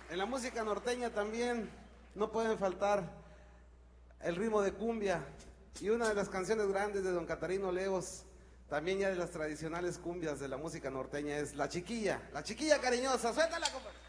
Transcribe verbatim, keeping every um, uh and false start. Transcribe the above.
En la música norteña también no pueden faltar el ritmo de cumbia. Y una de las canciones grandes de don Catarino Leos, también ya de las tradicionales cumbias de la música norteña, es La Chiquilla, La Chiquilla cariñosa. Suéltala, compadre.